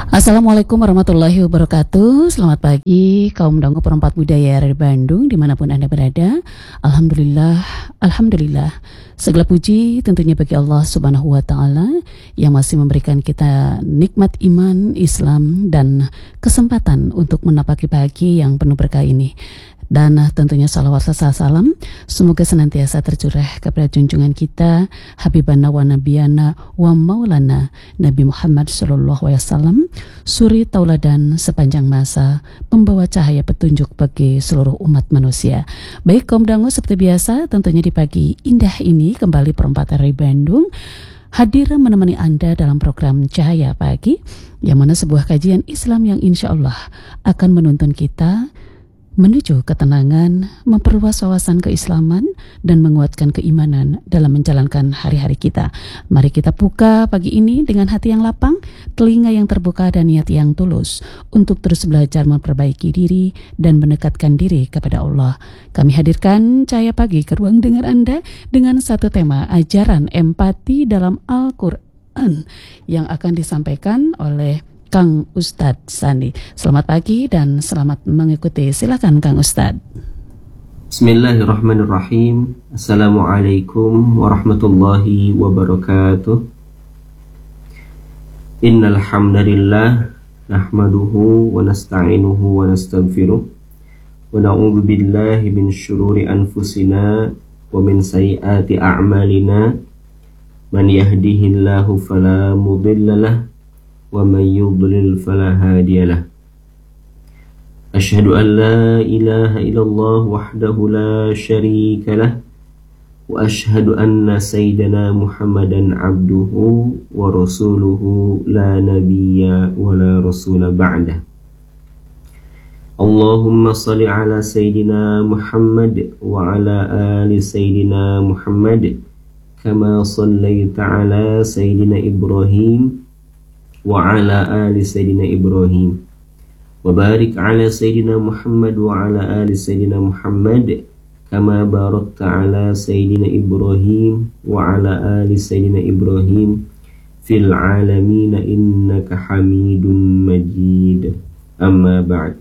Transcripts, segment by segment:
Assalamualaikum warahmatullahi wabarakatuh. Selamat pagi kaum dangu perempat budaya dari Bandung dimanapun Anda berada. Alhamdulillah segala puji tentunya bagi Allah Subhanahu wa Ta'ala yang masih memberikan kita nikmat iman, Islam, dan kesempatan untuk menapaki pagi yang penuh berkah ini. Dan tentunya salawat serta salam semoga senantiasa tercurah kepada junjungan kita Habibana wa Nabiyana wa Maulana Nabi Muhammad SAW, suri tauladan sepanjang masa, pembawa cahaya petunjuk bagi seluruh umat manusia. Baik kaum dangu, seperti biasa tentunya di pagi indah ini kembali perempatan dari Bandung hadir menemani Anda dalam program Cahaya Pagi, yang mana sebuah kajian Islam yang insya Allah akan menuntun kita menuju ketenangan, memperluas wawasan keislaman, dan menguatkan keimanan dalam menjalankan hari-hari kita. Mari kita buka pagi ini dengan hati yang lapang, telinga yang terbuka, dan niat yang tulus untuk terus belajar memperbaiki diri dan mendekatkan diri kepada Allah. Kami hadirkan Cahaya Pagi ke ruang dengar Anda dengan satu tema, ajaran empati dalam Al-Quran, yang akan disampaikan oleh Kang Ustadz Sani. Selamat pagi dan selamat mengikuti. Silakan Kang Ustadz. Bismillahirrahmanirrahim. Assalamualaikum warahmatullahi wabarakatuh. Innal hamdalillah nahmaduhu wa nasta'inuhu wa nastaghfiruh wa na'udzu billahi min syururi anfusina wa min sayyiati a'malina. Man yahdihillahu fala mudhillalah wa man yudlil fala hadiyalah. Asyhadu an la ilaha illallah wahdahu la syarika lah wa asyhadu anna sayyidana Muhammadan abduhu wa rasuluhu la nabiyya wa la rasula ba'dah. Allahumma salli ala sayyidina Muhammad wa ala ali sayyidina Muhammad kama sallaita ala sayyidina Ibrahim wa ala ali sayyidina Ibrahim wa barik ala sayyidina Muhammad wa ala ali sayyidina Muhammad kama barakta ala sayyidina Ibrahim wa ala ali sayyidina Ibrahim fil alamin innaka Hamidum Majid. Amma ba'd.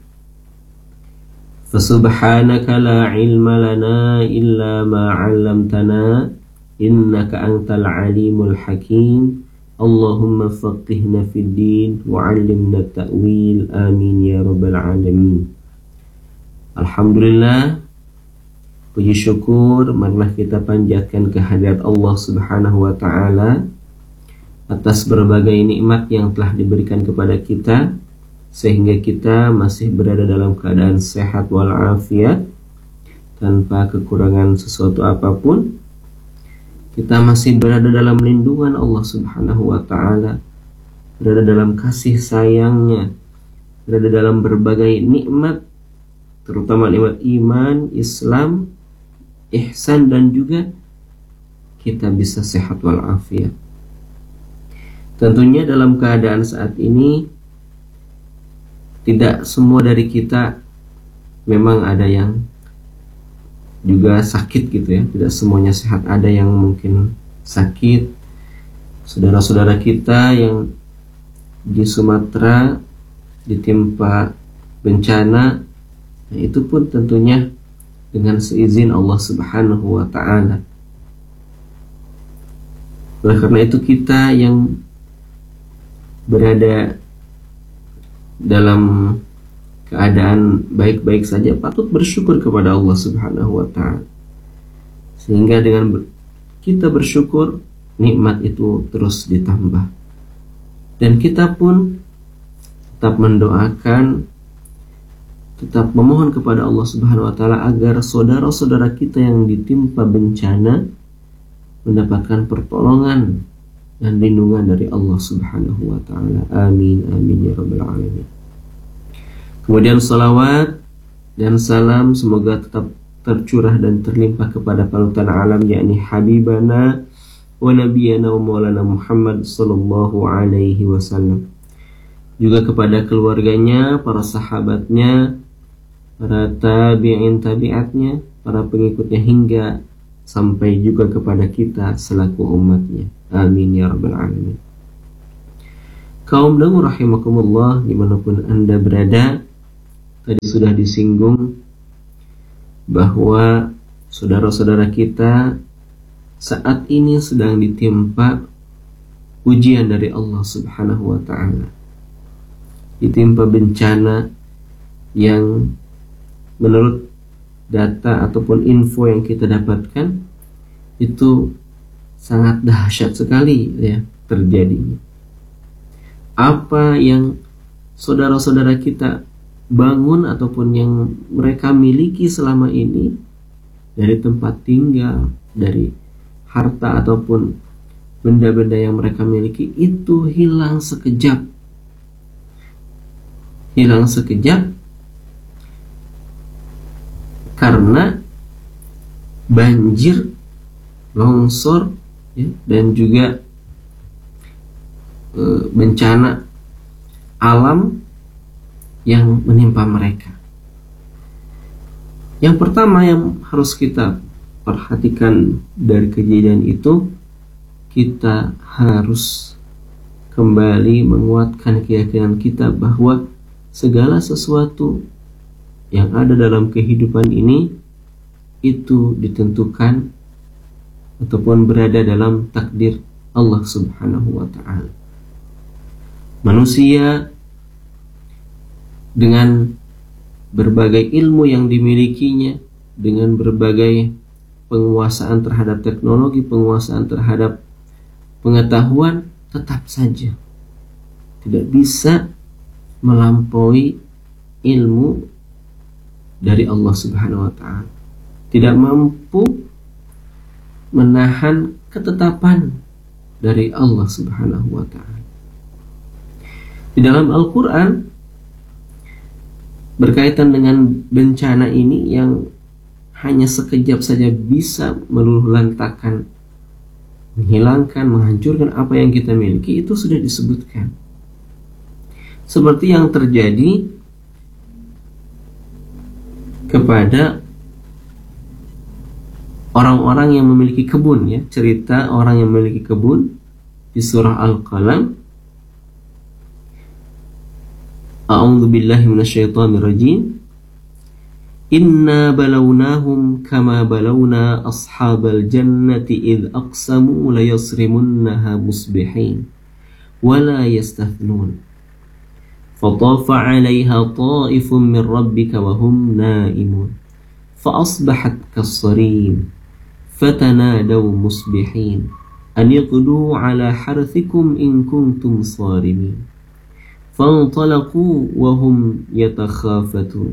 Fasubhanaka la ilma lana illa ma 'allamtana innaka antal alimul hakim. Allahumma faqihna fid din wa 'allimna ta'wil, amin ya rabbal alamin. Alhamdulillah, puji syukur marilah kita panjatkan kehadirat Allah Subhanahu wa Ta'ala atas berbagai nikmat yang telah diberikan kepada kita sehingga kita masih berada dalam keadaan sehat walafiat tanpa kekurangan sesuatu apapun. Kita masih berada dalam lindungan Allah Subhanahu wa Ta'ala, berada dalam kasih sayangnya, berada dalam berbagai nikmat, terutama nikmat iman, Islam, ihsan, dan juga kita bisa sehat walafiat. Tentunya dalam keadaan saat ini tidak semua dari kita memang ada yang juga sakit gitu ya, tidak semuanya sehat, ada yang mungkin sakit. Saudara-saudara kita yang di Sumatera ditimpa bencana, nah itu pun tentunya dengan seizin Allah Subhanahu wa Ta'ala. Oleh karena itu kita yang berada dalam keadaan baik-baik saja patut bersyukur kepada Allah Subhanahu wa Ta'ala, sehingga dengan kita bersyukur nikmat itu terus ditambah, dan kita pun tetap mendoakan, tetap memohon kepada Allah Subhanahu wa Ta'ala agar saudara-saudara kita yang ditimpa bencana mendapatkan pertolongan dan lindungan dari Allah Subhanahu wa Ta'ala. Amin amin ya rabbal alamin. Kemudian salawat dan salam semoga tetap tercurah dan terlimpah kepada panutan alam, yakni Habibana wa Nabiyana wa Maulana Muhammad sallallahu alaihi wasallam. Juga kepada keluarganya, para sahabatnya, para tabi'in tabi'atnya, para pengikutnya, hingga sampai juga kepada kita selaku umatnya. Amin ya rabbal alamin. Kaum dangu rahimakumullah, dimanapun Anda berada, tadi sudah disinggung bahwa saudara-saudara kita saat ini sedang ditimpa ujian dari Allah Subhanahu wa ta'ala, ditimpa bencana yang menurut data ataupun info yang kita dapatkan itu sangat dahsyat sekali ya terjadinya. Apa yang saudara-saudara kita bangun ataupun yang mereka miliki selama ini, dari tempat tinggal, dari harta ataupun benda-benda yang mereka miliki, itu hilang sekejap. Hilang sekejap karena banjir, longsor ya, dan juga bencana alam yang menimpa mereka. Yang pertama yang harus kita perhatikan dari kejadian itu, kita harus kembali menguatkan keyakinan kita bahwa segala sesuatu yang ada dalam kehidupan ini itu ditentukan ataupun berada dalam takdir Allah Subhanahu wa ta'ala. Manusia dengan berbagai ilmu yang dimilikinya, dengan berbagai penguasaan terhadap teknologi, penguasaan terhadap pengetahuan, tetap saja tidak bisa melampaui ilmu dari Allah Subhanahu wa ta'ala. Tidak mampu menahan ketetapan dari Allah Subhanahu wa ta'ala. Di dalam Al-Quran berkaitan dengan bencana ini yang hanya sekejap saja bisa meluluhlantakkan, menghilangkan, menghancurkan apa yang kita miliki, itu sudah disebutkan. Seperti yang terjadi kepada orang-orang yang memiliki kebun ya, cerita orang yang memiliki kebun di surah Al-Qalam. A'udzu billahi minasyaitonir rajim. Inna balawnahum kama balawna ashabal jannati id aqsamu la yasrimunnaha musbihin wa la yastathnun. Fatafa 'alayha ta'ifun min rabbika wa hum na'imun. Fa asbahat kas-sarim. Fatanadaw musbihin an yaqdu 'ala harthikum in kuntum sarimin. فانطلقوا وهم يتخافتون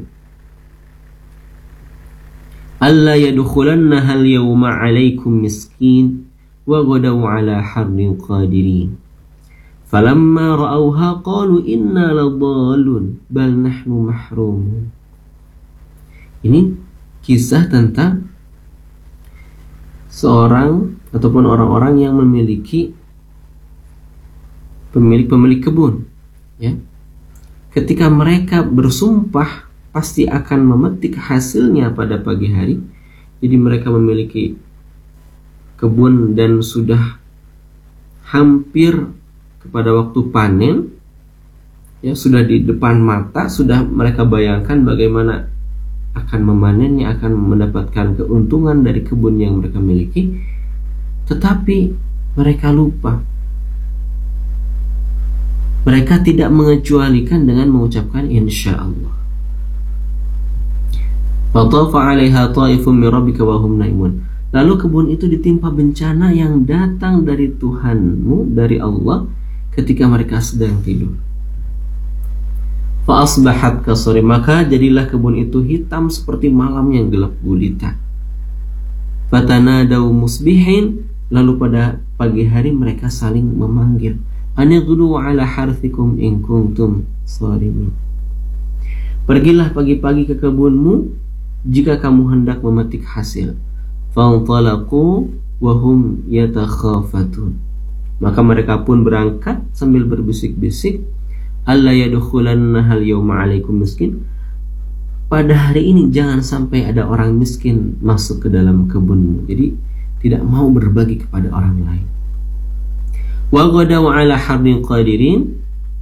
ألا يدخلنها اليوم عليكم مسكين وغدوا على حر قادرين فلما رأوها قالوا إنا لضالون بل نحن محرومون. Ini kisah tentang seorang ataupun orang-orang yang memiliki pemilik kebun ya. Ketika mereka bersumpah pasti akan memetik hasilnya pada pagi hari, jadi mereka memiliki kebun dan sudah hampir kepada waktu panen ya, sudah di depan mata, sudah mereka bayangkan bagaimana akan memanennya, akan mendapatkan keuntungan dari kebun yang mereka miliki, tetapi mereka lupa. Mereka tidak mengecualikan dengan mengucapkan insyaallah. Fatafa 'alaiha ta'ifun min rabbika wa hum naimun. Lalu kebun itu ditimpa bencana yang datang dari Tuhanmu, dari Allah, ketika mereka sedang tidur. Fa asbahat kasari, maka jadilah kebun itu hitam seperti malam yang gelap gulita. Fatanadaw musbihin, lalu pada pagi hari mereka saling memanggil, Anighdu ala harthikum in kuntum sharimin. Pergilah pagi-pagi ke kebunmu jika kamu hendak memetik hasil. Fantalaqu wa hum yatakhafatun. Maka mereka pun berangkat sambil berbisik-bisik, alla yadkhulannaha al-yawma 'alaikum miskin. Pada hari ini jangan sampai ada orang miskin masuk ke dalam kebunmu. Jadi tidak mau berbagi kepada orang lain. Wa ghadaw 'ala harbin qadirin,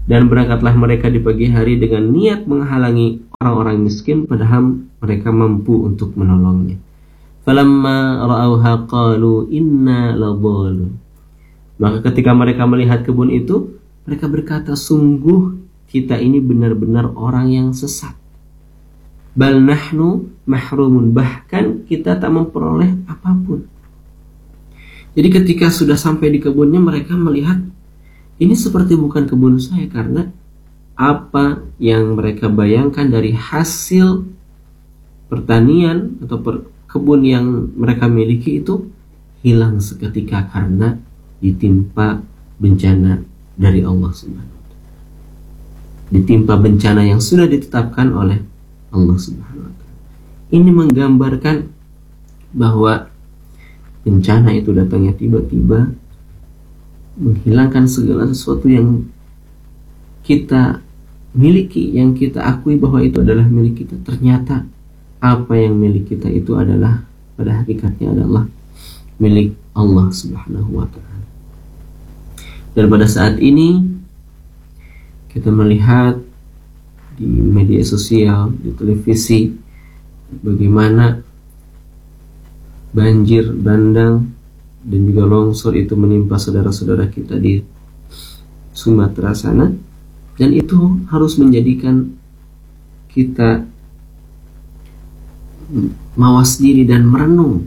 Dan berangkatlah mereka di pagi hari dengan niat menghalangi orang-orang miskin, padahal mereka mampu untuk menolongnya. Falamma ra'awha qalu inna ladhalun. Maka ketika mereka melihat kebun itu, mereka berkata, sungguh kita ini benar-benar orang yang sesat. Bal nahnu mahrumun, bahkan kita tak memperoleh apapun. Jadi ketika sudah sampai di kebunnya, mereka melihat ini seperti bukan kebun saya, karena apa yang mereka bayangkan dari hasil pertanian atau kebun yang mereka miliki itu hilang seketika karena ditimpa bencana dari Allah Subhanahu wa ta'ala. Ditimpa bencana yang sudah ditetapkan oleh Allah Subhanahu wa ta'ala. Ini menggambarkan bahwa bencana itu datangnya tiba-tiba, menghilangkan segala sesuatu yang kita miliki, yang kita akui bahwa itu adalah milik kita. Ternyata apa yang milik kita itu adalah pada hakikatnya adalah milik Allah Subhanahu wa ta'ala. Dan pada saat ini kita melihat di media sosial, di televisi, bagaimana banjir bandang dan juga longsor itu menimpa saudara-saudara kita di Sumatera sana. Dan itu harus menjadikan kita mawas diri dan merenung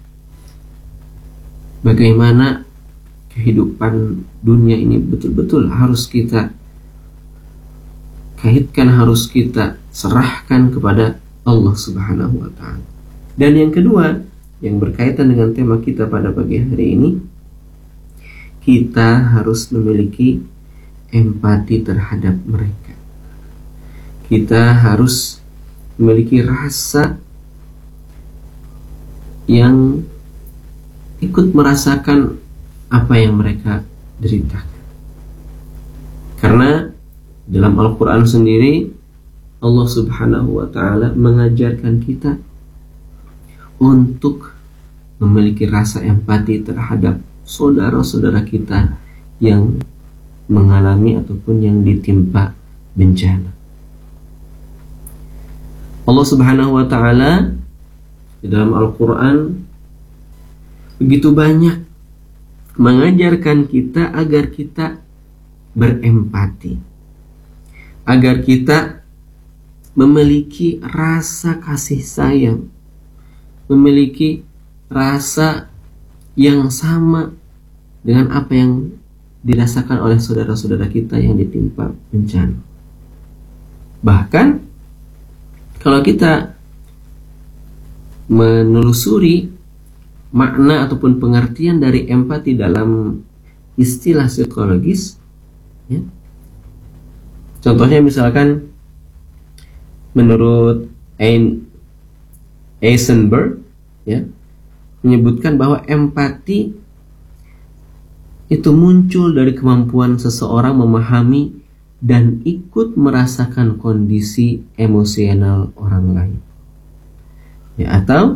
bagaimana kehidupan dunia ini betul-betul harus kita kaitkan, harus kita serahkan kepada Allah Subhanahu wa ta'ala. Dan yang kedua, yang berkaitan dengan tema kita pada pagi hari ini, kita harus memiliki empati terhadap mereka. Kita harus memiliki rasa yang ikut merasakan apa yang mereka deritakan. Karena dalam Al-Quran sendiri Allah Subhanahu wa ta'ala mengajarkan kita untuk memiliki rasa empati terhadap saudara-saudara kita yang mengalami ataupun yang ditimpa bencana. Allah Subhanahu wa ta'ala di dalam Al-Quran begitu banyak mengajarkan kita agar kita berempati, agar kita memiliki rasa kasih sayang, memiliki rasa yang sama dengan apa yang dirasakan oleh saudara-saudara kita yang ditimpa bencana. Bahkan kalau kita menelusuri makna ataupun pengertian dari empati dalam istilah psikologis, ya. Contohnya misalkan menurut Eisenberg, ya, menyebutkan bahwa empati itu muncul dari kemampuan seseorang memahami dan ikut merasakan kondisi emosional orang lain. Ya, atau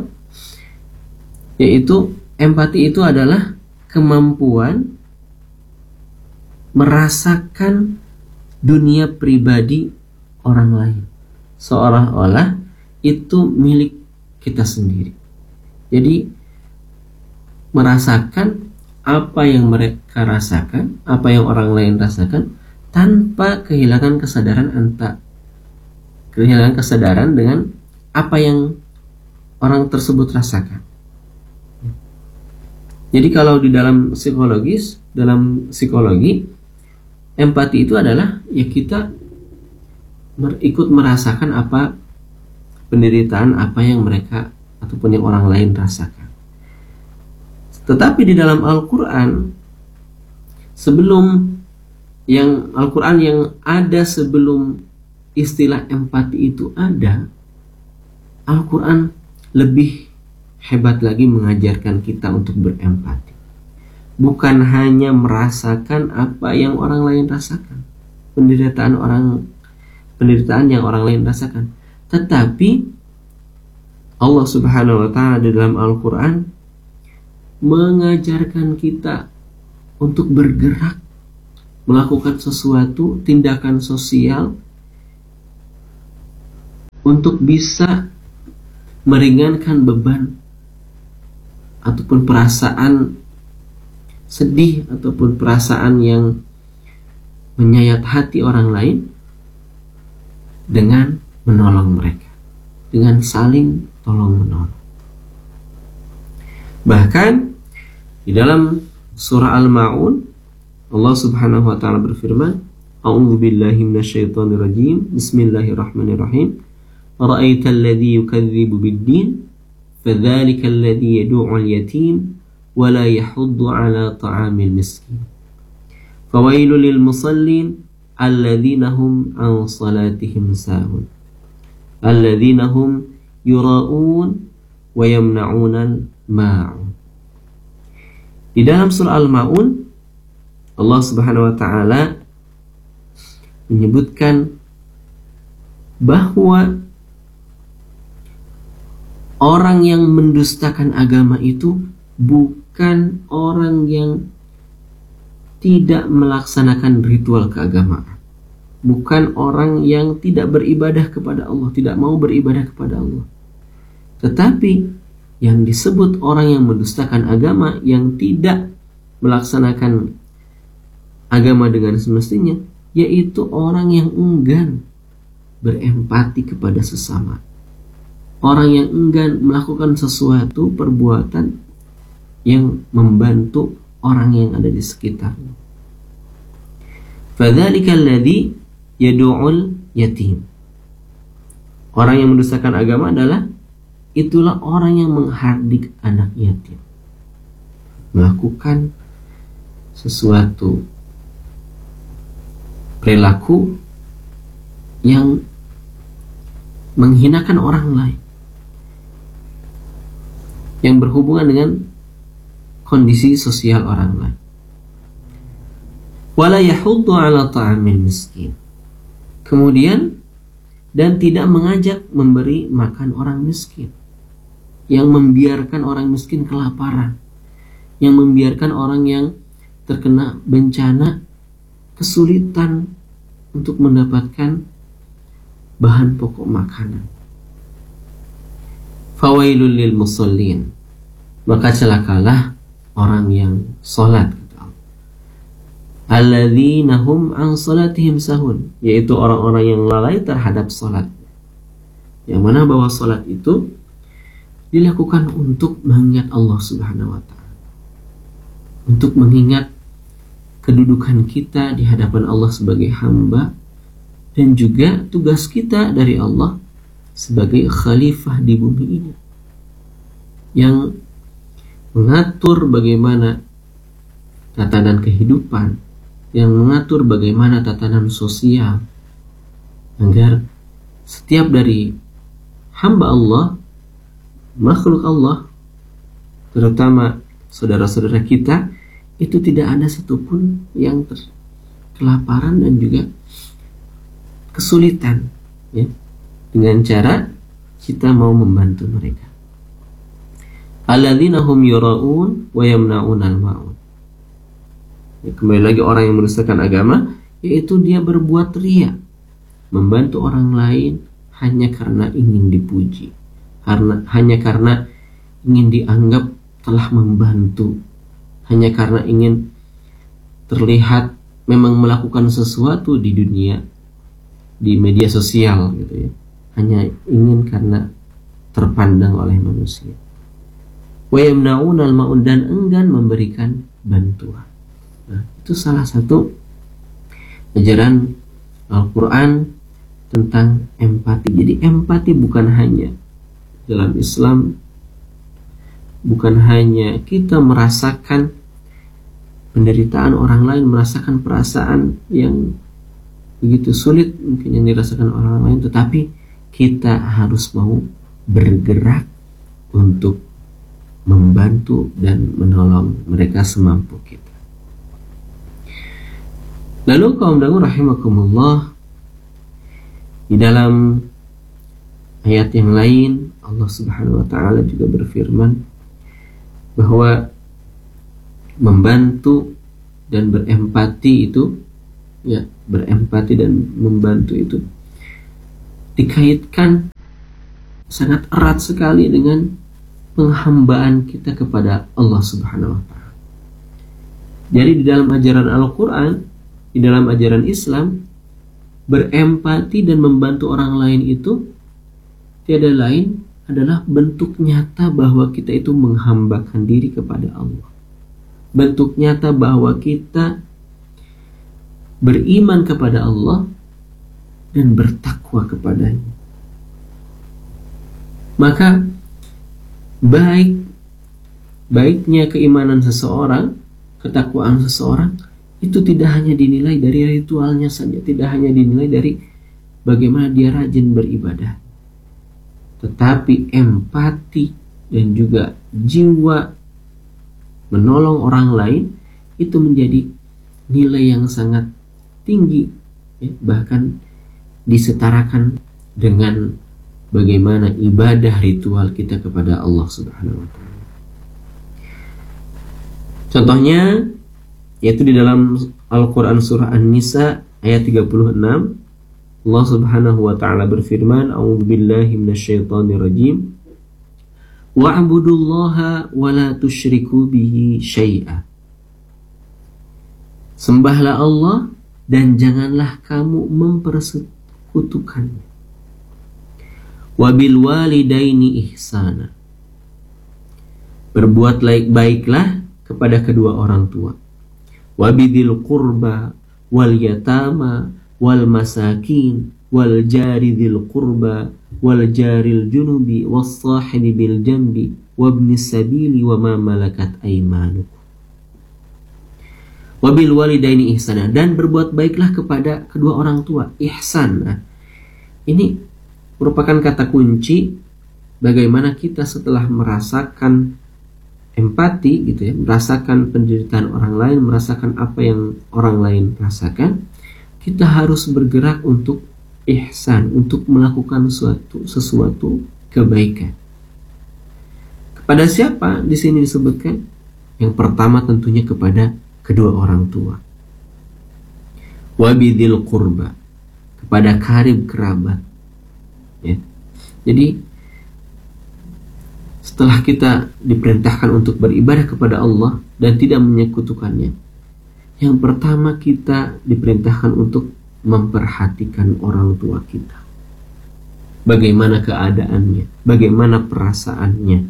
yaitu empati itu adalah kemampuan merasakan dunia pribadi orang lain seolah-olah itu milik kita sendiri. Jadi merasakan apa yang mereka rasakan, apa yang orang lain rasakan, tanpa kehilangan kesadaran dengan apa yang orang tersebut rasakan. Jadi kalau di dalam psikologi, empati itu adalah ya kita ikut merasakan apa penderitaan apa yang mereka ataupun yang orang lain rasakan. Tetapi di dalam Al-Quran, Al-Quran yang ada sebelum istilah empati itu ada, Al-Quran lebih hebat lagi mengajarkan kita untuk berempati. Bukan hanya merasakan apa yang orang lain rasakan, penderitaan yang orang lain rasakan, tetapi Allah Subhanahu wa ta'ala di dalam Al-Quran mengajarkan kita untuk bergerak melakukan sesuatu tindakan sosial untuk bisa meringankan beban ataupun perasaan sedih ataupun perasaan yang menyayat hati orang lain dengan menolong mereka, dengan saling tolong menolong. Bahkan di dalam surah Al-Ma'un Allah Subhanahu wa taala berfirman, A'udzu billahi minasyaitonir rajim. Bismillahirrahmanirrahim. Ara'aital ladzi yukadzibu bid-din fadzalikal ladzi yad'u'ul yatim wa la yahuddu 'ala ta'amil miskin. Fawailul lil musallin alladzina hum 'an salatihim sahun. Alladzina hum yura'un wa yamna'unal ma'un. Di dalam surah Al-Ma'un Allah Subhanahu wa taala menyebutkan bahwa orang yang mendustakan agama itu bukan orang yang tidak melaksanakan ritual keagamaan, bukan orang yang tidak beribadah kepada Allah, tidak mau beribadah kepada Allah. Tetapi yang disebut orang yang mendustakan agama, yang tidak melaksanakan agama dengan semestinya, yaitu orang yang enggan berempati kepada sesama, orang yang enggan melakukan sesuatu perbuatan yang membantu orang yang ada di sekitarnya. Fadzalikal ladzi yad'ul yatim. Orang yang mendustakan agama itulah orang yang menghardik anak yatim, melakukan sesuatu perilaku yang menghinakan orang lain, yang berhubungan dengan kondisi sosial orang lain. Wala yahuddu 'ala ta'amil miskin. Kemudian dan tidak mengajak memberi makan orang miskin, yang membiarkan orang miskin kelaparan, yang membiarkan orang yang terkena bencana kesulitan untuk mendapatkan bahan pokok makanan. Fawailul lil musallin. Maka celakalah orang yang salat. Alladzina hum an salatihim sahun, yaitu orang-orang yang lalai terhadap salat. Yang mana bahwa salat itu dilakukan untuk mengingat Allah Subhanahu wa taala, untuk mengingat kedudukan kita di hadapan Allah sebagai hamba, dan juga tugas kita dari Allah sebagai khalifah di bumi ini, yang mengatur bagaimana tatanan kehidupan, yang mengatur bagaimana tatanan sosial, agar setiap dari hamba Allah, makhluk Allah, terutama saudara-saudara kita, itu tidak ada satupun yang kelaparan dan juga kesulitan, ya, dengan cara kita mau membantu mereka. Alladzina hum yura'un wa yamna'unal ma'un. Ya, kembali lagi orang yang mendustakan agama, yaitu dia berbuat riya, membantu orang lain hanya karena ingin dipuji, hanya karena ingin dianggap telah membantu, hanya karena ingin terlihat memang melakukan sesuatu di dunia, di media sosial gitu ya, hanya ingin karena terpandang oleh manusia. Wa yamna'unal ma'un, dan enggan memberikan bantuan. Nah, itu salah satu ajaran Al-Quran tentang empati. Jadi empati bukan hanya dalam Islam, bukan hanya kita merasakan penderitaan orang lain, merasakan perasaan yang begitu sulit mungkin yang dirasakan orang lain, tetapi kita harus mau bergerak untuk membantu dan menolong mereka semampu kita. Lalu kaum dangu rahimakumullah, di dalam ayat yang lain Allah Subhanahu wa taala juga berfirman bahwa membantu dan berempati itu ya, berempati dan membantu itu dikaitkan sangat erat sekali dengan penghambaan kita kepada Allah Subhanahu wa taala. Jadi di dalam ajaran Al-Qur'an, di dalam ajaran Islam, berempati dan membantu orang lain itu tiada lain adalah bentuk nyata bahwa kita itu menghambakan diri kepada Allah. Bentuk nyata bahwa kita beriman kepada Allah dan bertakwa kepadanya. Maka baiknya keimanan seseorang, ketakwaan seseorang itu tidak hanya dinilai dari ritualnya saja, tidak hanya dinilai dari bagaimana dia rajin beribadah, tetapi empati dan juga jiwa menolong orang lain itu menjadi nilai yang sangat tinggi, ya, bahkan disetarakan dengan bagaimana ibadah ritual kita kepada Allah Subhanahu wa taala. Contohnya yaitu di dalam Al-Qur'an surah An-Nisa ayat 36, Allah Subhanahu wa taala berfirman, "A'udzubillahi minasyaitonir rajim. Wa'budullaha wa la tusyriku bihi syai'a." Sembahlah Allah dan janganlah kamu mempersekutukannya. Wa bil walidaini ihsana. Berbuat baiklah kepada kedua orang tua. Wa bidzil qurba wal yatama wal masakin wal jari dzil qurba wal jaril junubi was sahibi bil jambi wabnis sabili wa ma malakat aymanukum. Wabil walidaini ihsana, dan berbuat baiklah kepada kedua orang tua. Ihsan, nah, ini merupakan kata kunci bagaimana kita setelah merasakan empati gitu ya, merasakan penderitaan orang lain, merasakan apa yang orang lain rasakan, kita harus bergerak untuk ihsan, untuk melakukan sesuatu kebaikan. Kepada siapa di sini disebutkan? Yang pertama tentunya kepada kedua orang tua. Wabidil qurba, kepada karib kerabat. Ya. Jadi setelah kita diperintahkan untuk beribadah kepada Allah dan tidak menyekutukannya, yang pertama kita diperintahkan untuk memperhatikan orang tua kita. Bagaimana keadaannya, bagaimana perasaannya.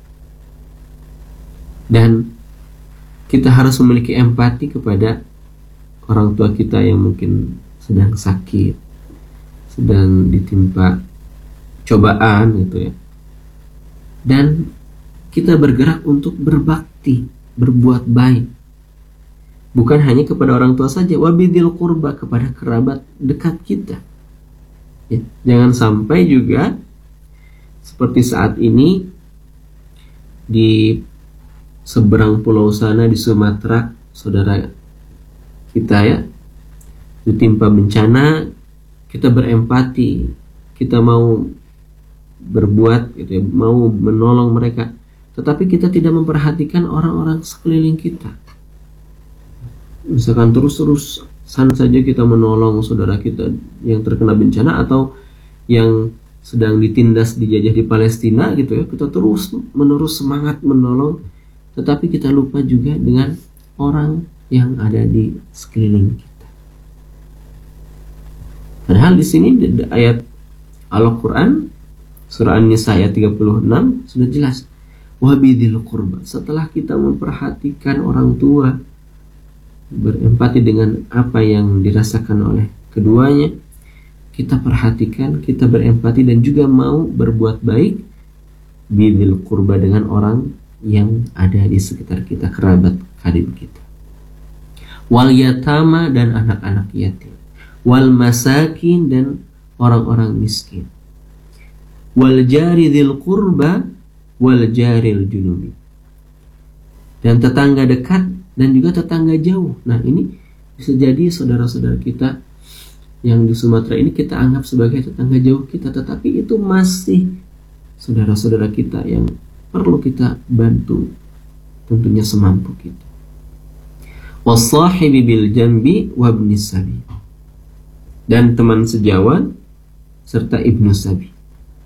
Dan kita harus memiliki empati kepada orang tua kita yang mungkin sedang sakit, sedang ditimpa cobaan gitu ya. Dan kita bergerak untuk berbakti, berbuat baik. Bukan hanya kepada orang tua saja, wabidil qurba, kepada kerabat dekat kita. Ya, jangan sampai juga seperti saat ini di seberang pulau sana di Sumatera, saudara kita ya, ditimpa bencana, kita berempati, kita mau berbuat gitu ya, mau menolong mereka, tetapi kita tidak memperhatikan orang-orang sekeliling kita. Misalkan terus-terusan saja kita menolong saudara kita yang terkena bencana atau yang sedang ditindas dijajah di Palestina gitu ya, kita terus menerus semangat menolong, tetapi kita lupa juga dengan orang yang ada di sekeliling kita. Padahal di sini ayat Al-Quran surah An-Nisa ayat 36 sudah jelas. Wabidil qurba. Setelah kita memperhatikan orang tua, berempati dengan apa yang dirasakan oleh keduanya, kita perhatikan, kita berempati dan juga mau berbuat baik bidil qurba, dengan orang yang ada di sekitar kita, kerabat karib kita. Wal yatama, dan anak-anak yatim. Wal masakin, dan orang-orang miskin. Wal jari dzil qurba wal jaril junubi, dan tetangga dekat dan juga tetangga jauh. Nah, ini bisa jadi saudara-saudara kita yang di Sumatera ini kita anggap sebagai tetangga jauh kita, tetapi itu masih saudara-saudara kita yang perlu kita bantu tentunya semampu kita. wasahibi bil janbi wabnis sabi, dan teman sejawat serta ibnu sabi.